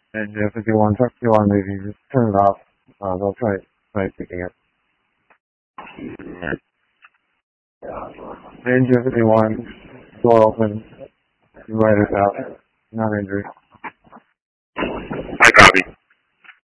Ninja 51, truck 51, maybe just turn it off. They'll try picking up. Ninja 51, door open, riders out, not injured. I copy.